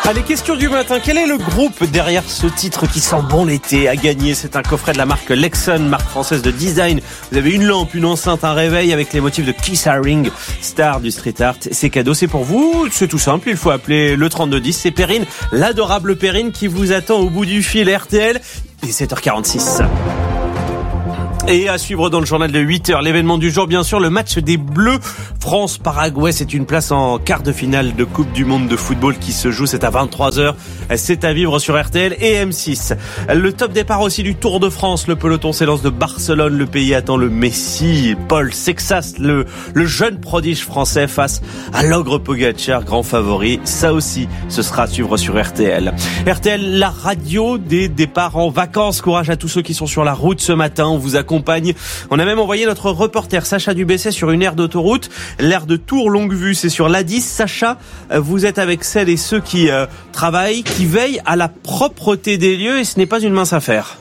Allez, question du matin. Quel est le groupe derrière ce titre qui sent bon l'été à gagner? C'est un coffret de la marque Lexon, marque française de design. Vous avez une lampe, une enceinte, un réveil avec les motifs de Keith Haring, star du street art. C'est cadeau, c'est pour vous. C'est tout simple, il faut appeler le 3210. C'est Perrine, l'adorable Perrine qui vous attend au bout du fil RTL. Il est 7h46. Et à suivre dans le journal de 8h, l'événement du jour, bien sûr, le match des Bleus. France-Paraguay, c'est une place en quart de finale de Coupe du Monde de football qui se joue. C'est à 23h. C'est à vivre sur RTL et M6. Le top départ aussi du Tour de France. Le peloton s'élance de Barcelone. Le pays attend le Messi. Paul Sexas, le jeune prodige français face à l'ogre Pogacar, grand favori. Ça aussi, ce sera à suivre sur RTL. RTL, la radio des départs en vacances. Courage à tous ceux qui sont sur la route ce matin. On vous accompagne. On a même envoyé notre reporter Sacha Dubesset sur une aire d'autoroute, l'aire de Tours Longue Vue, c'est sur l'A10. Sacha, vous êtes avec celles et ceux qui travaillent, qui veillent à la propreté des lieux, et ce n'est pas une mince affaire.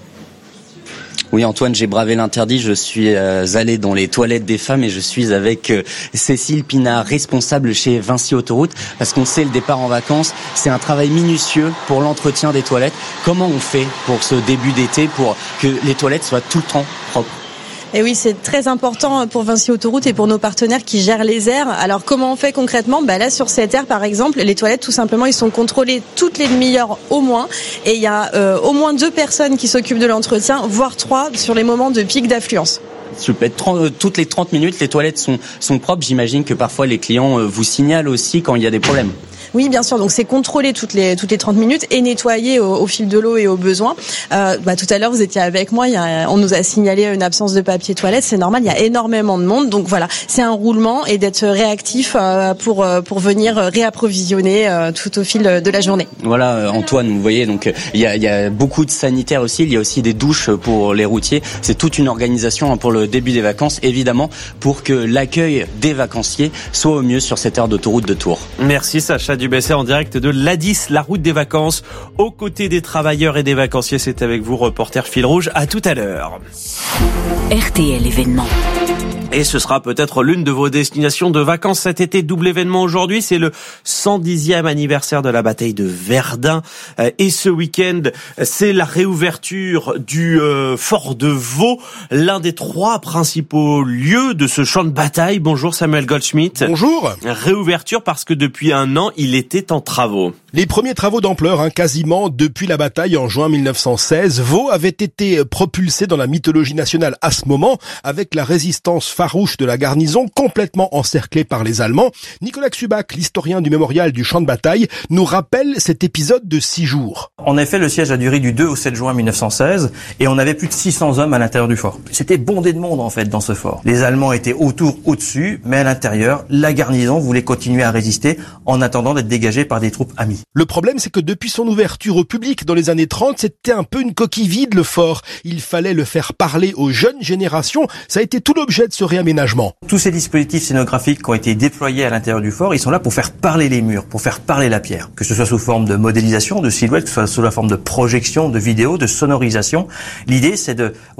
Oui, Antoine, j'ai bravé l'interdit. Je suis allé dans les toilettes des femmes et je suis avec Cécile Pinard, responsable chez Vinci Autoroute, parce qu'on sait le départ en vacances, c'est un travail minutieux pour l'entretien des toilettes. Comment on fait pour ce début d'été pour que les toilettes soient tout le temps propres ? Et oui, c'est très important pour Vinci Autoroute et pour nos partenaires qui gèrent les aires. Alors, comment on fait concrètement ? Là, sur cette aire, par exemple, les toilettes, tout simplement, ils sont contrôlés toutes les demi-heures au moins. Et il y a au moins 2 personnes qui s'occupent de l'entretien, voire 3 sur les moments de pic d'affluence. Toutes les 30 minutes, les toilettes sont propres. J'imagine que parfois les clients vous signalent aussi quand il y a des problèmes. Oui, bien sûr. Donc c'est contrôlé toutes les 30 minutes et nettoyé au fil de l'eau et au besoin. Tout à l'heure, vous étiez avec moi. On nous a signalé une absence de papier toilette. C'est normal. Il y a énormément de monde. Donc voilà, c'est un roulement et d'être réactif pour venir réapprovisionner tout au fil de la journée. Voilà, Antoine, vous voyez. Donc il y a beaucoup de sanitaires aussi. Il y a aussi des douches pour les routiers. C'est toute une organisation pour le début des vacances, évidemment, pour que l'accueil des vacanciers soit au mieux sur cette aire d'autoroute de Tours. Merci Sacha Dubesset en direct de l'A10, la route des vacances, aux côtés des travailleurs et des vacanciers. C'est avec vous, reporter Fil Rouge. À tout à l'heure. RTL événement. Et ce sera peut-être l'une de vos destinations de vacances cet été. Double événement aujourd'hui, c'est le 110e anniversaire de la bataille de Verdun. Et ce week-end, c'est la réouverture du fort de Vaux, l'un des 3 principaux lieux de ce champ de bataille. Bonjour Samuel Goldschmidt. Bonjour. Réouverture parce que depuis un an, il était en travaux. Les premiers travaux d'ampleur, quasiment depuis la bataille en juin 1916. Vaux avait été propulsé dans la mythologie nationale à ce moment, avec la résistance farouche de la garnison, complètement encerclée par les Allemands. Nicolas Xubac, l'historien du mémorial du champ de bataille, nous rappelle cet épisode de 6 jours. En effet, le siège a duré du 2 au 7 juin 1916 et on avait plus de 600 hommes à l'intérieur du fort. C'était bondé de monde en fait dans ce fort. Les Allemands étaient autour, au-dessus, mais à l'intérieur, la garnison voulait continuer à résister en attendant d'être dégagée par des troupes amies. Le problème, c'est que depuis son ouverture au public dans les années 30, c'était un peu une coquille vide le fort. Il fallait le faire parler aux jeunes générations. Ça a été tout l'objet de ce réaménagement. Tous ces dispositifs scénographiques qui ont été déployés à l'intérieur du fort, ils sont là pour faire parler les murs, pour faire parler la pierre. Que ce soit sous forme de modélisation, de silhouette, que ce soit sous la forme de projection, de vidéo, de sonorisation. L'idée, c'est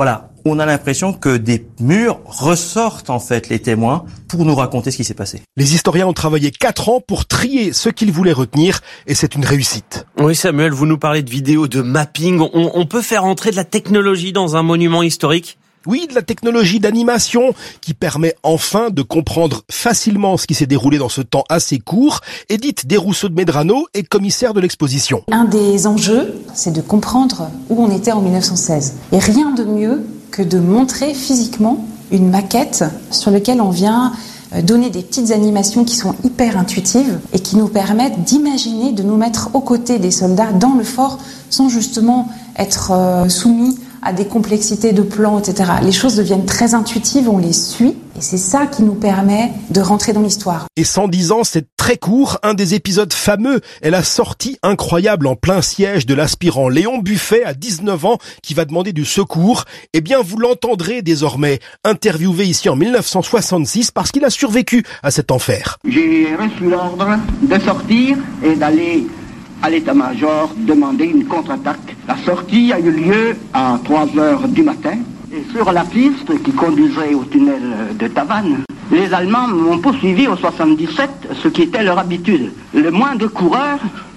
on a l'impression que des murs ressortent en fait les témoins pour nous raconter ce qui s'est passé. Les historiens ont travaillé 4 ans pour trier ce qu'ils voulaient retenir et c'est une réussite. Oui Samuel, vous nous parlez de vidéos, de mapping. On peut faire entrer de la technologie dans un monument historique ? Oui, de la technologie d'animation qui permet enfin de comprendre facilement ce qui s'est déroulé dans ce temps assez court. Édith Desrousseaux de Medrano est commissaire de l'exposition. Un des enjeux, c'est de comprendre où on était en 1916. Et rien de mieux que de montrer physiquement une maquette sur laquelle on vient donner des petites animations qui sont hyper intuitives et qui nous permettent d'imaginer, de nous mettre aux côtés des soldats dans le fort sans justement être soumis à des complexités de plans, etc. Les choses deviennent très intuitives, on les suit, et c'est ça qui nous permet de rentrer dans l'histoire. Et 110 ans, c'est très court. Un des épisodes fameux est la sortie incroyable en plein siège de l'aspirant Léon Buffet à 19 ans qui va demander du secours. Eh bien, vous l'entendrez désormais, interviewé ici en 1966 parce qu'il a survécu à cet enfer. J'ai reçu l'ordre de sortir et d'aller à l'état-major demander une contre-attaque. La sortie a eu lieu à 3h du matin. Et sur la piste qui conduisait au tunnel de Tavannes, les Allemands m'ont poursuivi au 77, ce qui était leur habitude. Le moindre coureur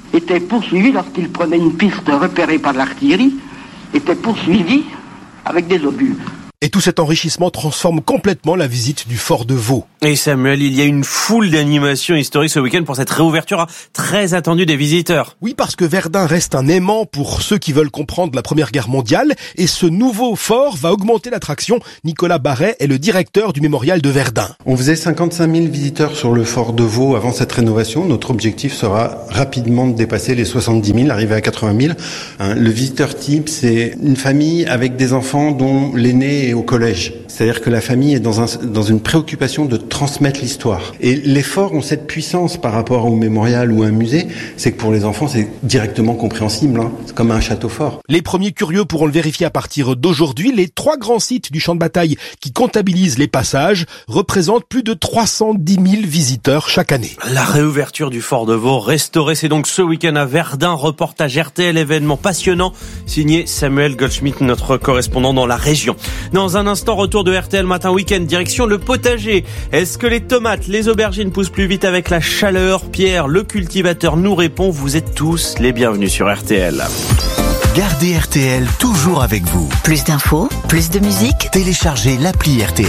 était poursuivi lorsqu'il prenait une piste repérée par l'artillerie, était poursuivi avec des obus. Et tout cet enrichissement transforme complètement la visite du fort de Vaux. Et Samuel, il y a une foule d'animations historiques ce week-end pour cette réouverture très attendue des visiteurs. Oui, parce que Verdun reste un aimant pour ceux qui veulent comprendre la Première Guerre mondiale, et ce nouveau fort va augmenter l'attraction. Nicolas Barret est le directeur du mémorial de Verdun. On faisait 55 000 visiteurs sur le fort de Vaux avant cette rénovation. Notre objectif sera rapidement de dépasser les 70 000, arriver à 80 000. Le visiteur type, c'est une famille avec des enfants dont l'aîné est au collège. C'est-à-dire que la famille est dans une préoccupation de transmettre l'histoire. Et les forts ont cette puissance par rapport au mémorial ou à un musée, c'est que pour les enfants, c'est directement compréhensible. C'est comme un château fort. Les premiers curieux pourront le vérifier à partir d'aujourd'hui. Les 3 grands sites du champ de bataille qui comptabilisent les passages représentent plus de 310 000 visiteurs chaque année. La réouverture du fort de Vaux restauré, c'est donc ce week-end à Verdun. Reportage RTL, événement passionnant, signé Samuel Goldschmidt, notre correspondant dans la région. Dans un instant, retour de RTL Matin Week-end, direction le potager. Est-ce que les tomates, les aubergines poussent plus vite avec la chaleur? Pierre, le cultivateur, nous répond. Vous êtes tous les bienvenus sur RTL. Gardez RTL toujours avec vous. Plus d'infos, plus de musique. Téléchargez l'appli RTL.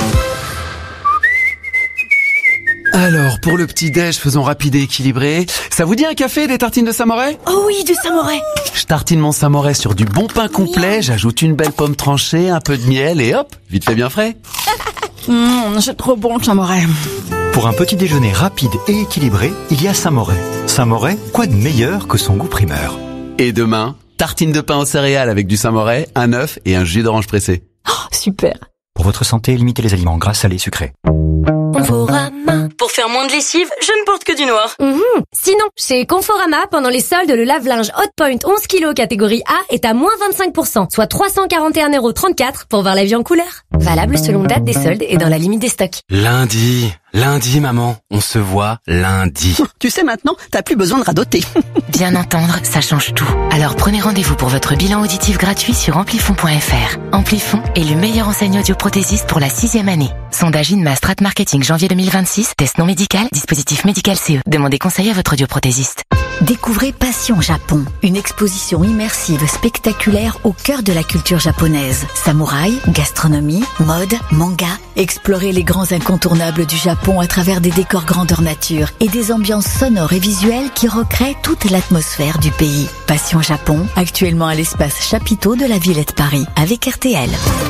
Alors, pour le petit-déj, faisons rapide et équilibré. Ça vous dit un café et des tartines de samouraï? Oh oui, du samouraï. Je tartine mon samouraï sur du bon pain complet, j'ajoute une belle pomme tranchée, un peu de miel et hop, vite fait bien frais. C'est trop bon le samouraï. Pour un petit déjeuner rapide et équilibré, il y a Samouraï. Samouraï, quoi de meilleur que son goût primeur? Et demain, tartine de pain aux céréales avec du samouraï, un œuf et un jus d'orange pressé. Oh, super. Pour votre santé, limitez les aliments gras, salés, sucrés. Conforama. Pour faire moins de lessive, je ne porte que du noir. Sinon, chez Conforama, pendant les soldes, le lave-linge Hotpoint 11 kg catégorie A est à moins 25%, soit 341,34€ pour voir la vie en couleur. Valable selon date des soldes et dans la limite des stocks. Lundi, maman, on se voit lundi. Tu sais maintenant, t'as plus besoin de radoter. Bien entendre, ça change tout. Alors prenez rendez-vous pour votre bilan auditif gratuit sur amplifon.fr. Amplifon est le meilleur enseigne audioprothésiste pour la 6e année. Sondage INMA Strat Marketing janvier 2026, test non médical, dispositif médical CE. Demandez conseil à votre audioprothésiste. Découvrez Passion Japon, une exposition immersive spectaculaire au cœur de la culture japonaise. Samouraï, gastronomie, mode, manga. Explorez les grands incontournables du Japon à travers des décors grandeur nature et des ambiances sonores et visuelles qui recréent toute l'atmosphère du pays. Passion Japon, actuellement à l'espace Chapiteau de la Villette Paris, avec RTL.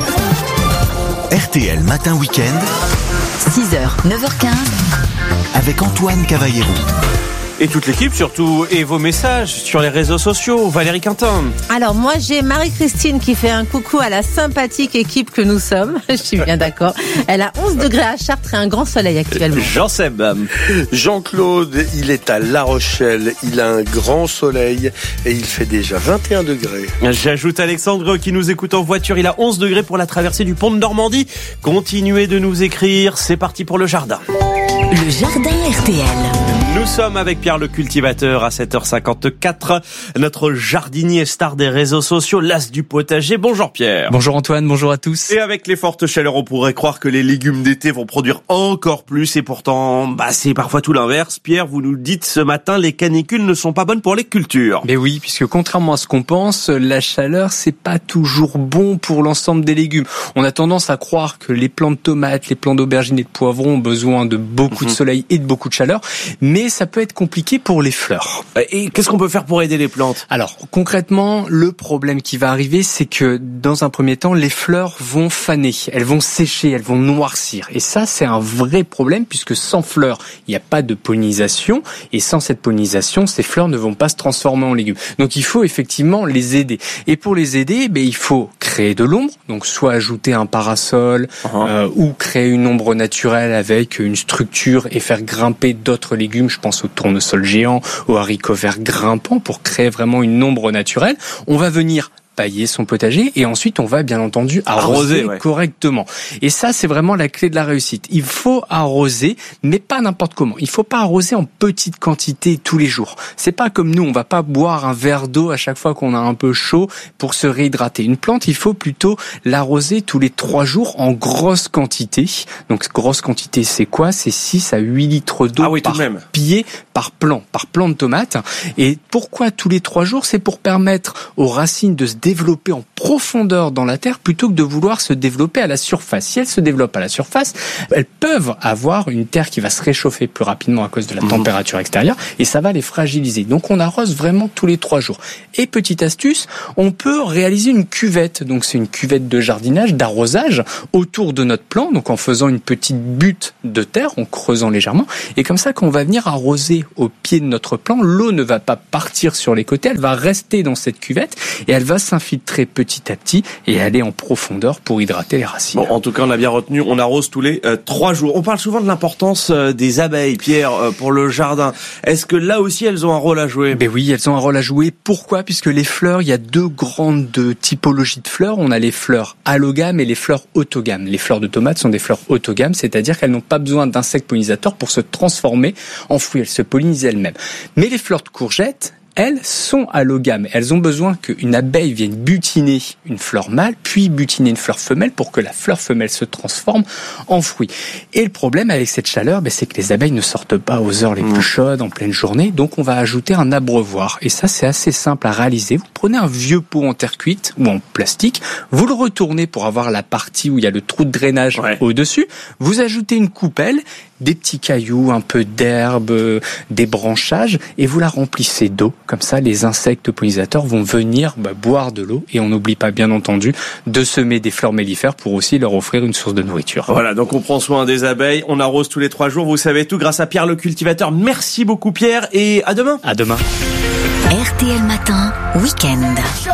RTL Matin Week-end, 6h, 9h15, avec Antoine Cavallero. Et toute l'équipe surtout, et vos messages sur les réseaux sociaux. Valérie Quintin. Alors moi j'ai Marie-Christine qui fait un coucou à la sympathique équipe que nous sommes. Je suis bien d'accord. Elle a 11 degrés à Chartres et un grand soleil actuellement. Jean-Seb. Jean-Claude, il est à La Rochelle. Il a un grand soleil et il fait déjà 21 degrés. J'ajoute Alexandre qui nous écoute en voiture. Il a 11 degrés pour la traversée du pont de Normandie. Continuez de nous écrire. C'est parti pour le jardin. Le jardin RTL. Nous sommes avec Pierre le cultivateur à 7h54. Notre jardinier star des réseaux sociaux, l'as du potager. Bonjour Pierre. Bonjour Antoine, bonjour à tous. Et avec les fortes chaleurs, on pourrait croire que les légumes d'été vont produire encore plus. Et pourtant, c'est parfois tout l'inverse. Pierre, vous nous dites ce matin, les canicules ne sont pas bonnes pour les cultures. Mais oui, puisque contrairement à ce qu'on pense, la chaleur, c'est pas toujours bon pour l'ensemble des légumes. On a tendance à croire que les plants de tomates, les plants d'aubergines et de poivrons ont besoin de beaucoup de soleil et de beaucoup de chaleur. Mais ça peut être compliqué pour les fleurs. Et qu'est-ce qu'on peut faire pour aider les plantes? Alors, concrètement, le problème qui va arriver, c'est que dans un premier temps, les fleurs vont faner, elles vont sécher, elles vont noircir. Et ça, c'est un vrai problème puisque sans fleurs, il n'y a pas de pollinisation. Et sans cette pollinisation, ces fleurs ne vont pas se transformer en légumes. Donc, il faut effectivement les aider. Et pour les aider, il faut créer de l'ombre. Donc, soit ajouter un parasol ou créer une ombre naturelle avec une structure et faire grimper d'autres légumes. Je pense au tournesol géant, aux haricots verts grimpants pour créer vraiment une ombre naturelle. On va venir pailler son potager et ensuite on va bien entendu arroser correctement. Et ça, c'est vraiment la clé de la réussite. Il faut arroser, mais pas n'importe comment. Il faut pas arroser en petite quantité tous les jours. C'est pas comme nous, on va pas boire un verre d'eau à chaque fois qu'on a un peu chaud pour se réhydrater. Une plante, il faut plutôt l'arroser tous les 3 jours en grosse quantité. Donc grosse quantité, c'est quoi? C'est 6 à 8 litres d'eau par pied, par plant de tomate. Et pourquoi tous les 3 jours? C'est pour permettre aux racines de se développer en profondeur dans la terre plutôt que de vouloir se développer à la surface. Si elles se développent à la surface, elles peuvent avoir une terre qui va se réchauffer plus rapidement à cause de la température extérieure et ça va les fragiliser. Donc on arrose vraiment tous les 3 jours. Et petite astuce, on peut réaliser une cuvette. Donc c'est une cuvette de jardinage, d'arrosage autour de notre plant, donc en faisant une petite butte de terre, en creusant légèrement. Et comme ça, quand on va venir arroser au pied de notre plant, l'eau ne va pas partir sur les côtés, elle va rester dans cette cuvette et elle va s'infiltrer petit à petit et aller en profondeur pour hydrater les racines. Bon, en tout cas, on a bien retenu, on arrose tous les 3 jours. On parle souvent de l'importance des abeilles, Pierre, pour le jardin. Est-ce que là aussi, elles ont un rôle à jouer? Ben oui, elles ont un rôle à jouer. Pourquoi? Puisque les fleurs, il y a 2 grandes typologies de fleurs. On a les fleurs allogames et les fleurs autogames. Les fleurs de tomates sont des fleurs autogames, c'est-à-dire qu'elles n'ont pas besoin d'insectes pollinisateurs pour se transformer en fruits. Elles se pollinisent elles-mêmes. Mais les fleurs de courgettes, elles sont allogames. Elles ont besoin qu'une abeille vienne butiner une fleur mâle, puis butiner une fleur femelle pour que la fleur femelle se transforme en fruit. Et le problème avec cette chaleur, c'est que les abeilles ne sortent pas aux heures les plus chaudes, en pleine journée. Donc on va ajouter un abreuvoir. Et ça, c'est assez simple à réaliser. Vous prenez un vieux pot en terre cuite ou en plastique, vous le retournez pour avoir la partie où il y a le trou de drainage au-dessus. Vous ajoutez une coupelle, des petits cailloux, un peu d'herbe, des branchages, et vous la remplissez d'eau. Comme ça, les insectes pollinisateurs vont venir boire de l'eau. Et on n'oublie pas, bien entendu, de semer des fleurs mellifères pour aussi leur offrir une source de nourriture. Voilà, donc on prend soin des abeilles, on arrose tous les 3 jours, vous savez tout, grâce à Pierre le cultivateur. Merci beaucoup Pierre, et à demain. À demain. RTL Matin, Week-end.